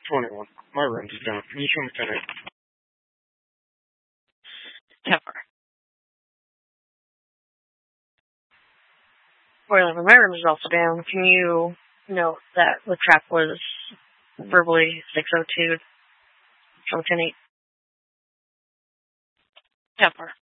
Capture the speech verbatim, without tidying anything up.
twenty-one. My room's done. You can finish. Temper. Whatever, my room is also down. Can you note that the trap was verbally six oh two from ten eight? Temper.